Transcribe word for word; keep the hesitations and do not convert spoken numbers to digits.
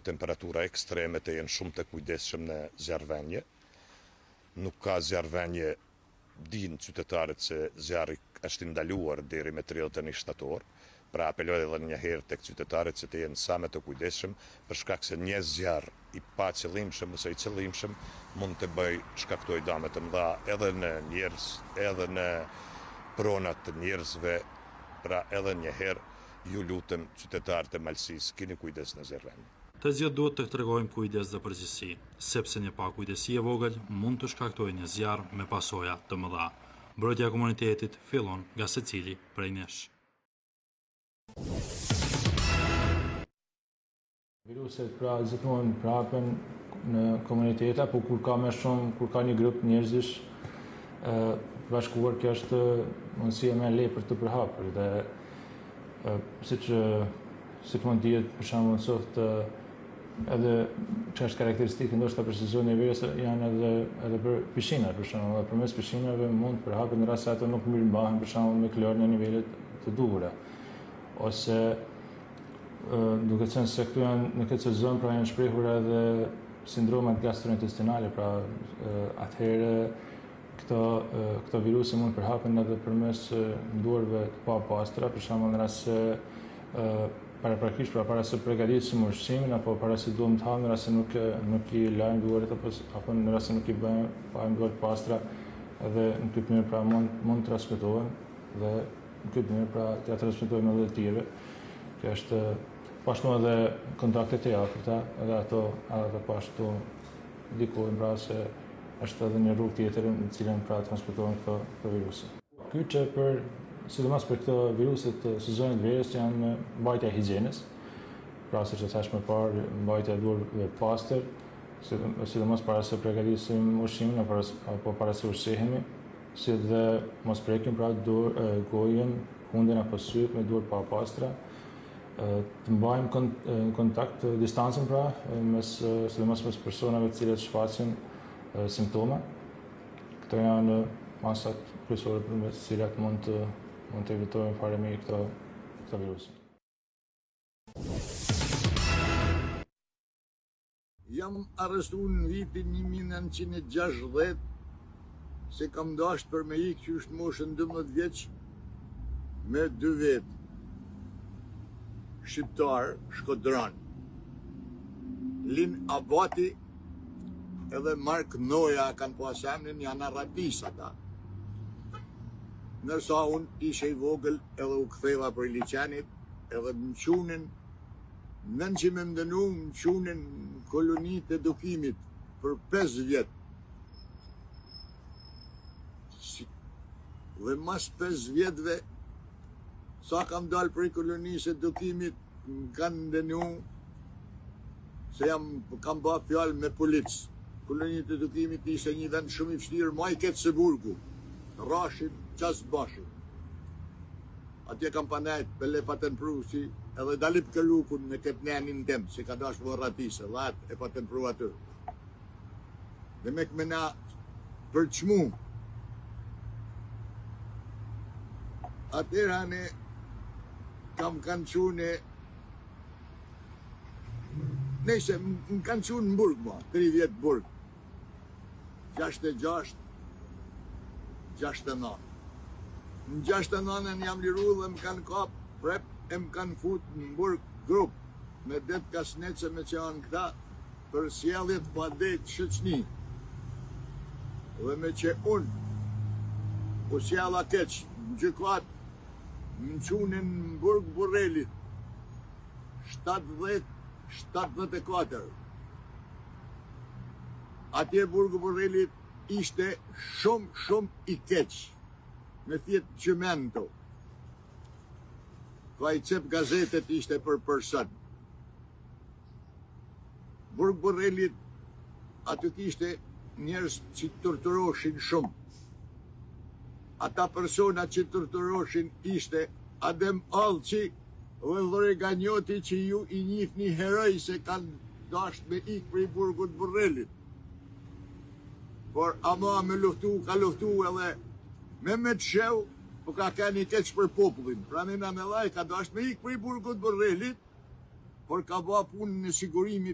temperatura ekstreme të jenë shumë të kujdesshëm në zjarrvendje. Nuk ka zjarrvendje, dinë qytetarët se zjarri është ndaluar deri me tridhjetë e një shtator. Pra apeloj edhe një herë tek qytetarët se të jenë sa më të kujdesshëm, për shkak se një zjarr i pa qëllimshëm ose i qëllimshëm mund të bëj shkaktoj dame të mëdha edhe në njerëz, edhe në pronat të njerëzve. Pra edhe një herë ju lutem qytetarët e Malësisë, keni kujdes në zjarrvendje. Të gjithë duhet të tregojmë kujdes dhe përgjegjësi, sepse një pakujdesi e vogël mund të shkaktojë një zjarr me pasoja të mëdha. Mbrojtja e komunitetit fillon nga secili prej nesh. Viruset pra zëtohen prapen në komunitete, po kur ka më shumë, kur ka një grup njerëzish ë bashkuar, kjo është mundësia më e lehtë për të përhapur dhe siç siç mund të jetë për shembull sot edhe që është karakteristike ndoshta për sezonin e verës janë edhe edhe për pishinat, për shembull, dhe përmes pishinave mund të përhapet në rast se ato nuk mirëmbahen për shembull me klor në nivelet të duhura. Ose duke qenë se këtu janë në këtë sezon pra janë shprehur edhe sindromat gastrointestinale, pra atëherë këto këto viruse mund përhapen edhe përmes duarve të papastra, për shembull në rast se paraprakisht pra para se përgatisim ushqimin apo para se duam të hamë, në rast se nuk nuk i lajm duarit apo apo në rast se nuk i bëjmë pa duar pastra, edhe në këtë mënyrë pra mund mund transmetohen dhe në këtë mënyrë pra t'ia transmetojmë edhe të tjerëve. Kjo është pashtu edhe kontaktet e afërta, edhe ato edhe pashtu ndikojnë pra se është edhe një rrugë tjetër në cilën pra transmetohen këto, këto viruse. Kyçe për sidomos për këto viruset të sezonit verës janë mbajtja e higjienës, pra siç e thash më parë, mbajtja e duarve të pastër, sidomos para se përgatisim ushqimin apo apo para se ushqehemi, si dhe mos prekim pra dur, gojën, hundën apo syt me duar pa pastra, të mbajmë kont kontakt distancën pra mes sidomos mes personave të cilët shfaqin simptoma. Këto janë masat kryesore përmes të cilat mund të mund të evitojmë fare mirë këto këto viruse. Jam arrestuar në vitin një mijë e nëntëqind e gjashtëdhjetë se kam dashur për me ikë që është moshën dymbëdhjetë vjeç me dy vet. Shqiptar, Shkodran. Lin Abati edhe Mark Noja kanë pas emrin, janë arratis ata. Nërsa unë ishe i vogël edhe u ktheva për liçenit, edhe më qunin, nën që me mdënu, më qunin kolonit e edukimit për pesë vjet. Si, dhe mas pesë vjetve, sa kam dalë për i kolonisë e edukimit, më kanë ndënu se jam, kam ba fjallë me policë. Kolonit e edukimit ishte një vend shumë i vështirë, ma i ketë se burgu, Rashim, qasë bashim. Atje kam panajt, pele paten pru si, edhe dalip këllukun me këtë nenin tem, se ka dash më ratise, dhe atë e paten pru atë. Dhe me këmena për qmu. Atëra ne kam kanë qune, nejse, më kanë qune në burg, ma, tri vjetë burg. Gjashtë e gjashtë, gjashtë e nënë. Në gjashtë e nënën jam liru dhe më kanë kap prep e më kanë fut në burg grup me det kasnece me që janë këta për sjelljet pa det shëqni. Dhe me që unë u sjella keq në gjykat më qunin në burg Burrelit shtatëdhjetë shtatëdhjetë e katër. Atje burgu Burrelit ishte shumë, shumë i keq, me thjetë qëmento. Ka i cep gazetet ishte për përsan. Burg Burrelit, aty kishte njerëz që torturoshin shumë. Ata persona që torturoshin ishte Adem Allçi dhe Lloreganjoti që ju i njihni heroj se kanë dashur me ikë prej burgut Burrelit. Por ama me luftu, ka luftu edhe me me të shew, po ka ka një keq për popullin. Pra me në me laj ka dashur me ikë prej burgut Burrelit, por ka ba punën e sigurimit